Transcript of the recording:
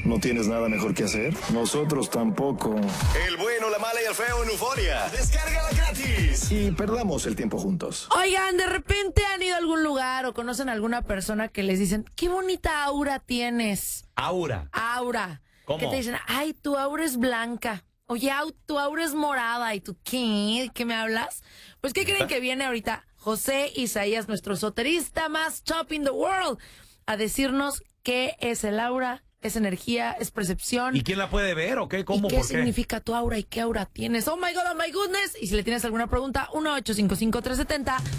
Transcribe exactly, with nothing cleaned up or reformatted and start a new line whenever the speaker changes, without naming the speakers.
¿No tienes nada mejor que hacer? Nosotros tampoco.
El bueno, la mala y el feo en Euforia. Descárgala gratis.
Y perdamos el tiempo juntos.
Oigan, de repente han ido a algún lugar o conocen a alguna persona que les dicen, qué bonita aura tienes.
Aura.
Aura.
¿Cómo?
Que te dicen, ay, tu aura es blanca. Oye, au, tu aura es morada. ¿Y tú qué? ¿Qué me hablas? Pues, ¿qué creen que viene ahorita? José Isaías, nuestro esoterista más top in the world, a decirnos qué es el aura, es energía, es percepción.
¿Y quién la puede ver o qué? ¿Cómo?
¿Y qué
¿Por qué?
significa tu aura y qué aura tienes? Oh my God, oh my goodness. Y si le tienes alguna pregunta, uno ocho cinco cinco tres siete cero